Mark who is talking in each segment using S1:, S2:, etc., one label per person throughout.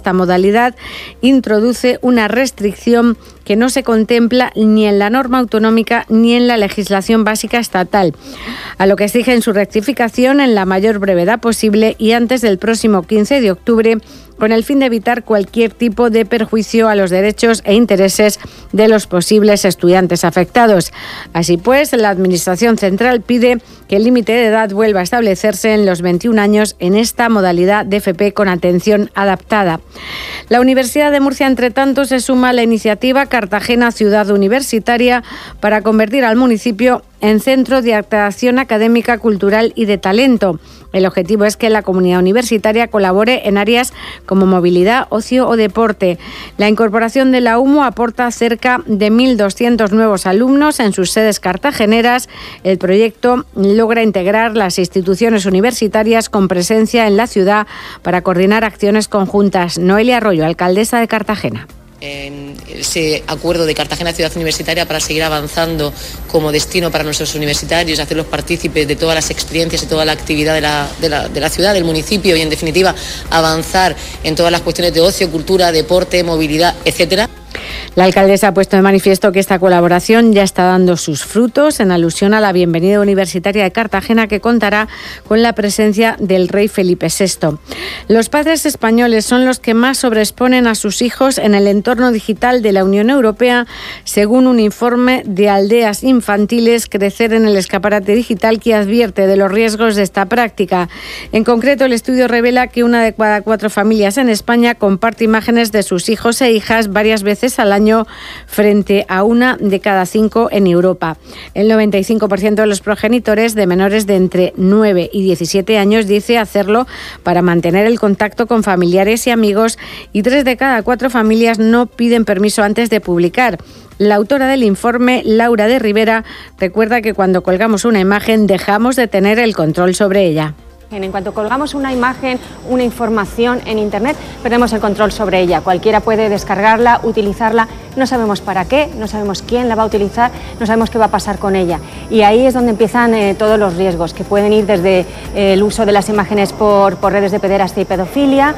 S1: esta modalidad introduce una restricción que no se contempla ni en la norma autonómica ni en la legislación básica estatal, a lo que exigen su rectificación en la mayor brevedad posible y antes del próximo 15 de octubre, con el fin de evitar cualquier tipo de perjuicio a los derechos e intereses de los posibles estudiantes afectados. Así pues, la Administración Central pide que el límite de edad vuelva a establecerse en los 21 años en esta modalidad de FP con atención adaptada. La Universidad de Murcia, entre tanto, se suma a la iniciativa Cartagena Ciudad Universitaria para convertir al municipio en centro de atracción académica, cultural y de talento. El objetivo es que la comunidad universitaria colabore en áreas como movilidad, ocio o deporte. La incorporación de la UMO aporta cerca de 1.200 nuevos alumnos en sus sedes cartageneras. El proyecto logra integrar las instituciones universitarias con presencia en la ciudad para coordinar acciones conjuntas. Noelia Arroyo, alcaldesa de Cartagena.
S2: En ese acuerdo de Cartagena Ciudad Universitaria para seguir avanzando como destino para nuestros universitarios, hacerlos partícipes de todas las experiencias y toda la actividad de la ciudad, del municipio y, en definitiva, avanzar en todas las cuestiones de ocio, cultura, deporte, movilidad, etcétera.
S1: La alcaldesa ha puesto de manifiesto que esta colaboración ya está dando sus frutos en alusión a la bienvenida universitaria de Cartagena, que contará con la presencia del rey Felipe VI. Los padres españoles son los que más sobreexponen a sus hijos en el entorno digital de la Unión Europea, según un informe de Aldeas Infantiles Crecer en el Escaparate Digital, que advierte de los riesgos de esta práctica. En concreto, el estudio revela que 1 de cada 4 familias en España comparte imágenes de sus hijos e hijas varias veces al año, frente a 1 de cada 5 en Europa. El 95% de los progenitores de menores de entre 9 y 17 años dice hacerlo para mantener el contacto con familiares y amigos, y 3 de cada 4 familias no piden permiso antes de publicar. La autora del informe, Laura de Rivera, recuerda que cuando colgamos una imagen dejamos de tener el control sobre ella.
S3: En cuanto colgamos una imagen, una información en Internet, perdemos el control sobre ella. Cualquiera puede descargarla, utilizarla, no sabemos para qué, no sabemos quién la va a utilizar, no sabemos qué va a pasar con ella. Y ahí es donde empiezan todos los riesgos, que pueden ir desde el uso de las imágenes por redes de pederastia y pedofilia.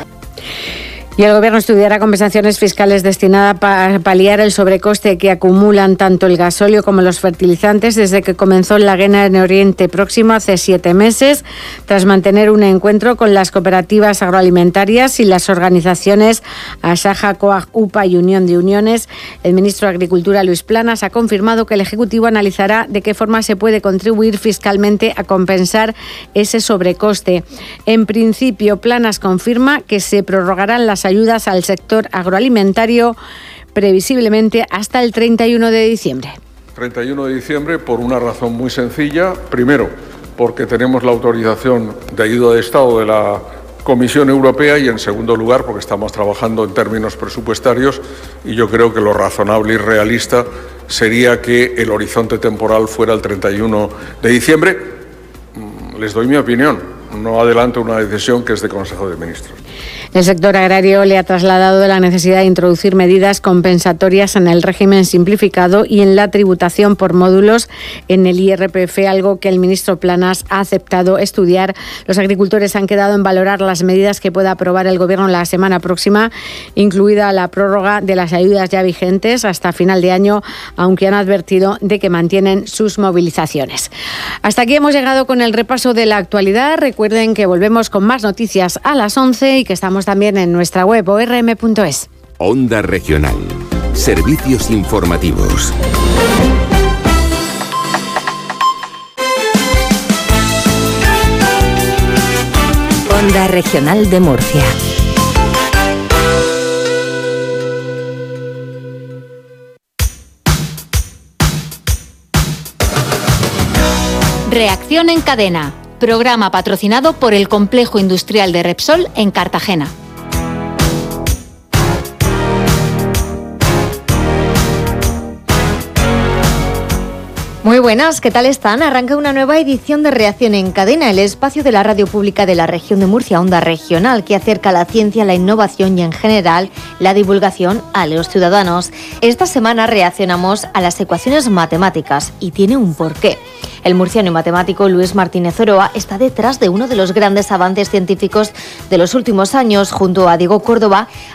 S1: Y el Gobierno estudiará compensaciones fiscales destinadas para paliar el sobrecoste que acumulan tanto el gasóleo como los fertilizantes desde que comenzó la guerra en Oriente Próximo hace 7 meses, tras mantener un encuentro con las cooperativas agroalimentarias y las organizaciones Asaja, COAG, UPA y Unión de Uniones. El ministro de Agricultura, Luis Planas, ha confirmado que el Ejecutivo analizará de qué forma se puede contribuir fiscalmente a compensar ese sobrecoste. En principio, Planas confirma que se prorrogarán las ayudas al sector agroalimentario previsiblemente hasta el 31 de diciembre.
S4: 31 de diciembre por una razón muy sencilla. Primero, porque tenemos la autorización de ayuda de Estado de la Comisión Europea, y en segundo lugar porque estamos trabajando en términos presupuestarios y yo creo que lo razonable y realista sería que el horizonte temporal fuera el 31 de diciembre. Les doy mi opinión, no adelanto una decisión que es de Consejo de Ministros.
S1: El sector agrario le ha trasladado la necesidad de introducir medidas compensatorias en el régimen simplificado y en la tributación por módulos en el IRPF, algo que el ministro Planas ha aceptado estudiar. Los agricultores han quedado en valorar las medidas que pueda aprobar el Gobierno la semana próxima, incluida la prórroga de las ayudas ya vigentes hasta final de año, aunque han advertido de que mantienen sus movilizaciones. Hasta aquí hemos llegado con el repaso de la actualidad. Recuerden que volvemos con más noticias a las 11 y que estamos también en nuestra web orm.es.
S5: Onda Regional. Servicios informativos.
S6: Onda Regional de Murcia.
S7: Reacción en cadena. Programa patrocinado por el Complejo Industrial de Repsol en Cartagena.
S8: Muy buenas, ¿qué tal están? Arranca una nueva edición de Reacción en Cadena, el espacio de la radio pública de la región de Murcia, Onda Regional, que acerca la ciencia, la innovación y, en general, la divulgación a los ciudadanos. Esta semana reaccionamos a las ecuaciones matemáticas y tiene un porqué. El murciano y matemático Luis Martínez Oroa está detrás de uno de los grandes avances científicos de los últimos años. Junto a Diego Córdoba